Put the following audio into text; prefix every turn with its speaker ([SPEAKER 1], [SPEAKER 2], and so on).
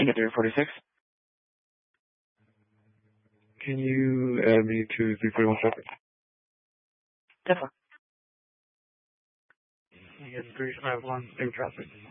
[SPEAKER 1] I get 346.
[SPEAKER 2] Can you add me to 341 seconds?
[SPEAKER 1] Definitely.
[SPEAKER 2] I get 351 in traffic.